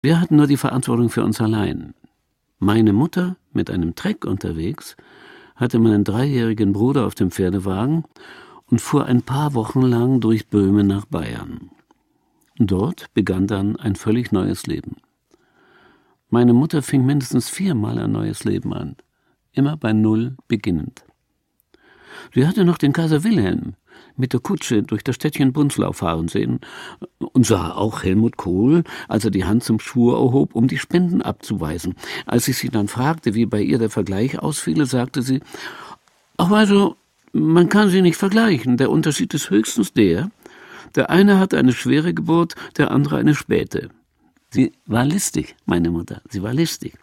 Wir hatten nur die Verantwortung für uns allein. Meine Mutter, mit einem Treck unterwegs, hatte meinen 3-jährigen Bruder auf dem Pferdewagen und fuhr ein paar Wochen lang durch Böhmen nach Bayern. Dort begann dann ein völlig neues Leben. Meine Mutter fing mindestens 4-mal ein neues Leben an, immer bei Null beginnend. Sie hatte noch den Kaiser Wilhelm mit der Kutsche durch das Städtchen Bunzlau fahren sehen und sah auch Helmut Kohl, als er die Hand zum Schwur erhob, um die Spenden abzuweisen. Als ich sie dann fragte, wie bei ihr der Vergleich ausfiele, sagte sie, »Ach, also, man kann sie nicht vergleichen. Der Unterschied ist höchstens der eine hatte eine schwere Geburt, der andere eine späte.« Sie war listig, meine Mutter, sie war listig.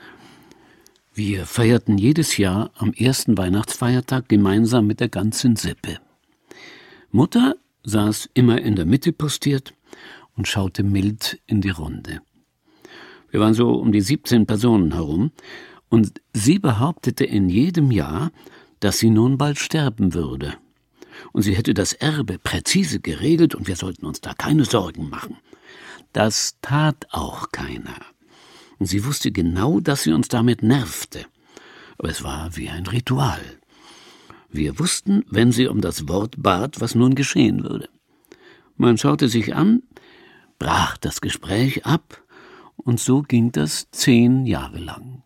Wir feierten jedes Jahr am ersten Weihnachtsfeiertag gemeinsam mit der ganzen Sippe. Mutter saß immer in der Mitte postiert und schaute mild in die Runde. Wir waren so um die 17 Personen herum und sie behauptete in jedem Jahr, dass sie nun bald sterben würde. Und sie hätte das Erbe präzise geregelt und wir sollten uns da keine Sorgen machen. Das tat auch keiner. Und sie wusste genau, dass sie uns damit nervte. Aber es war wie ein Ritual. Wir wussten, wenn sie um das Wort bat, was nun geschehen würde. Man schaute sich an, brach das Gespräch ab und so ging das 10 Jahre lang.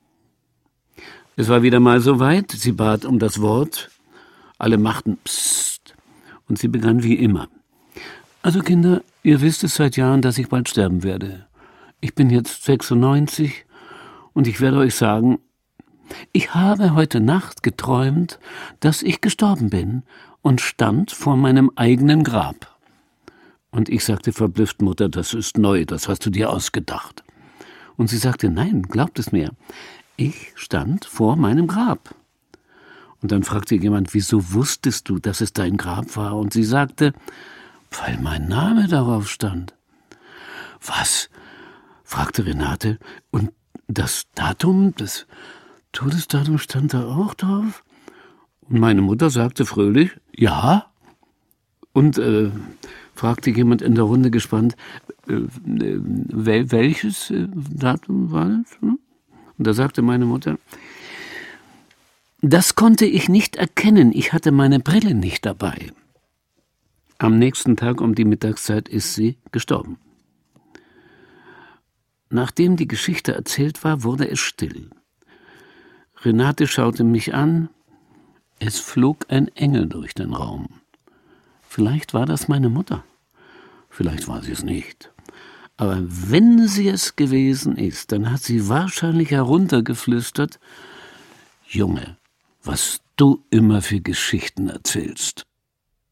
Es war wieder mal so weit, sie bat um das Wort, alle machten Psst und sie begann wie immer. »Also Kinder, ihr wisst es seit Jahren, dass ich bald sterben werde. Ich bin jetzt 96 und ich werde euch sagen, ich habe heute Nacht geträumt, dass ich gestorben bin und stand vor meinem eigenen Grab.« Und ich sagte verblüfft, Mutter, das ist neu, das hast du dir ausgedacht. Und sie sagte, nein, glaubt es mir, ich stand vor meinem Grab. Und dann fragte jemand, wieso wusstest du, dass es dein Grab war? Und sie sagte, weil mein Name darauf stand. Was? Fragte Renate. Und das Datum, das Todesdatum stand da auch drauf? Und meine Mutter sagte fröhlich, ja. Und fragte jemand in der Runde gespannt, welches Datum war das? Und da sagte meine Mutter, das konnte ich nicht erkennen, ich hatte meine Brille nicht dabei. Am nächsten Tag um die Mittagszeit ist sie gestorben. Nachdem die Geschichte erzählt war, wurde es still. Renate schaute mich an. Es flog ein Engel durch den Raum. Vielleicht war das meine Mutter. Vielleicht war sie es nicht. Aber wenn sie es gewesen ist, dann hat sie wahrscheinlich heruntergeflüstert, »Junge, was du immer für Geschichten erzählst.«